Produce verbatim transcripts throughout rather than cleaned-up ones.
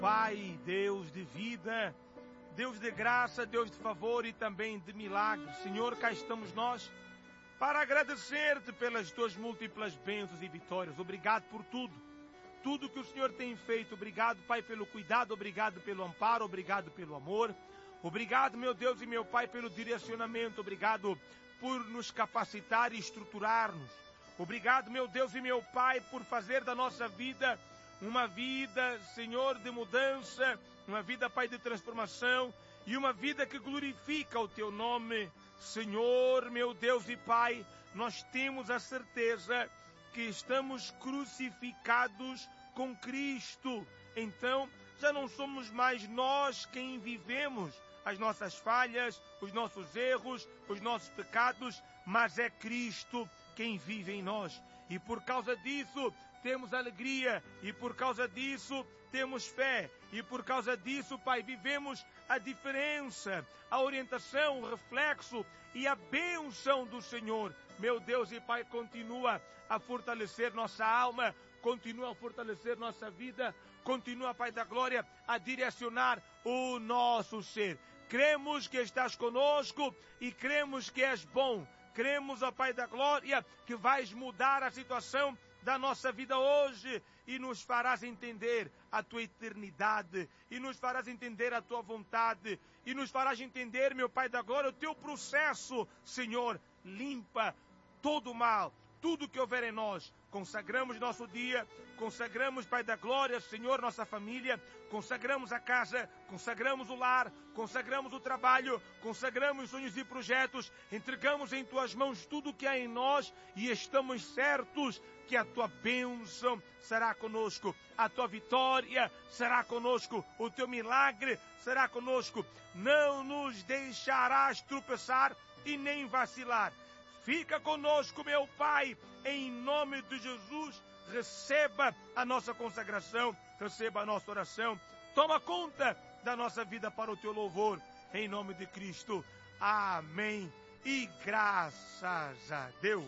Pai, Deus de vida, Deus de graça, Deus de favor e também de milagres. Senhor, cá estamos nós para agradecer-te pelas tuas múltiplas bênçãos e vitórias. Obrigado por tudo, tudo que o Senhor tem feito. Obrigado, Pai, pelo cuidado, obrigado pelo amparo, obrigado pelo amor. Obrigado, meu Deus e meu Pai, pelo direcionamento. Obrigado por nos capacitar e estruturar-nos. Obrigado, meu Deus e meu Pai, por fazer da nossa vida uma vida, Senhor, de mudança, uma vida, Pai, de transformação e uma vida que glorifica o Teu nome. Senhor, meu Deus e Pai, nós temos a certeza que estamos crucificados com Cristo. Então, já não somos mais nós quem vivemos as nossas falhas, os nossos erros, os nossos pecados, mas é Cristo quem vive em nós. E por causa disso, temos alegria, e por causa disso temos fé, e por causa disso, Pai, vivemos a diferença, a orientação, o reflexo e a bênção do Senhor. Meu Deus e Pai, continua a fortalecer nossa alma, continua a fortalecer nossa vida, continua, Pai da glória, a direcionar o nosso ser. Cremos que estás conosco e cremos que és bom. Cremos, ó Pai da glória, que vais mudar a situação da nossa vida hoje e nos farás entender a tua eternidade e nos farás entender a tua vontade e nos farás entender, meu Pai da glória, o teu processo. Senhor, limpa todo o mal, tudo que houver em nós. Consagramos nosso dia, consagramos, Pai da glória, Senhor, nossa família, consagramos a casa, consagramos o lar, consagramos o trabalho, consagramos sonhos e projetos, entregamos em Tuas mãos tudo o que há em nós e estamos certos que a Tua bênção será conosco, a Tua vitória será conosco, o Teu milagre será conosco. Não nos deixarás tropeçar e nem vacilar. Fica conosco, meu Pai, em nome de Jesus. Receba a nossa consagração, receba a nossa oração. Toma conta da nossa vida para o Teu louvor, em nome de Cristo. Amém. E graças a Deus.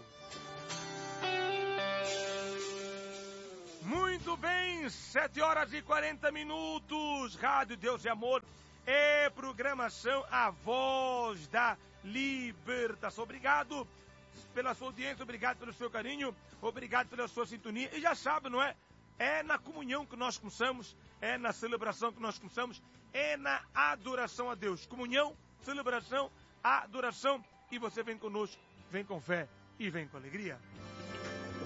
Muito bem, sete horas e quarenta minutos. Rádio Deus e Amor é programação A Voz da Libertação. Obrigado pela sua audiência, obrigado pelo seu carinho, obrigado pela sua sintonia. E já sabe, não é? É na comunhão que nós começamos, é na celebração que nós começamos, é na adoração a Deus. Comunhão, celebração, adoração. E você vem conosco, vem com fé e vem com alegria.